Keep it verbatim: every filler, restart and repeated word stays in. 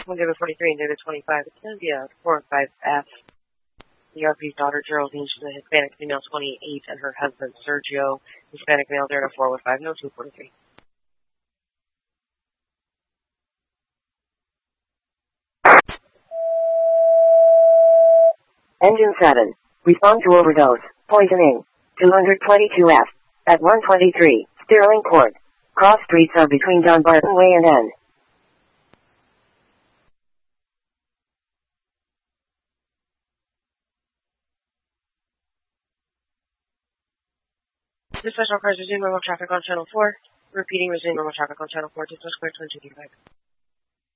One David forty-three and David twenty-five. It's going to be a four and five F. The R P's daughter, Geraldine, she's a Hispanic female, twenty-eight, and her husband, Sergio, Hispanic male, zero four one five, no two forty-three. Engine seven. Respond to overdose. Poisoning. two twenty-two F. At one twenty-three. Sterling Court. Cross streets are between Dunbarton Way and N. Dispatch all cars resume normal traffic on Channel four. Repeating, resume normal traffic on Channel four. Dispatch clear twenty-two.